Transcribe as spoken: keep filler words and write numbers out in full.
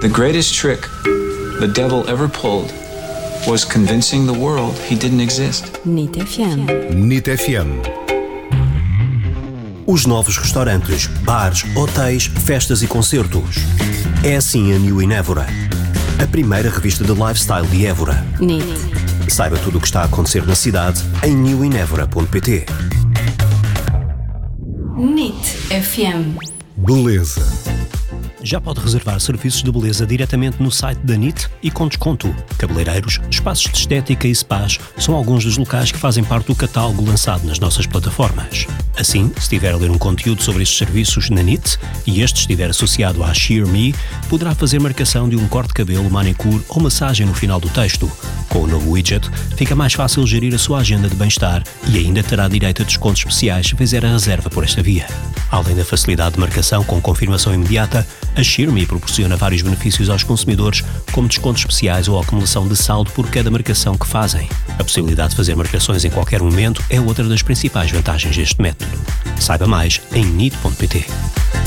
The greatest trick the devil ever pulled was convincing the world he didn't exist. N I T F M. N I T F M. Os novos restaurantes, bares, hotéis, festas e concertos. É assim a New in Évora. A primeira revista de lifestyle de Évora. N I T. Saiba tudo o que está a acontecer na cidade em new in évora ponto pt. N I T F M. Beleza. Já pode reservar serviços de beleza diretamente no site da N I T e com desconto. Cabeleireiros, espaços de estética e spas são alguns dos locais que fazem parte do catálogo lançado nas nossas plataformas. Assim, se estiver a ler um conteúdo sobre estes serviços na N I T e este estiver associado à Sheer Me, poderá fazer marcação de um corte de cabelo, manicure ou massagem no final do texto. Com o novo widget, fica mais fácil gerir a sua agenda de bem-estar e ainda terá direito a descontos especiais se fizer a reserva por esta via. Além da facilidade de marcação com confirmação imediata, a Sheer Me proporciona vários benefícios aos consumidores, como descontos especiais ou acumulação de saldo por cada marcação que fazem. A possibilidade de fazer marcações em qualquer momento é outra das principais vantagens deste método. Saiba mais em N I T ponto pt.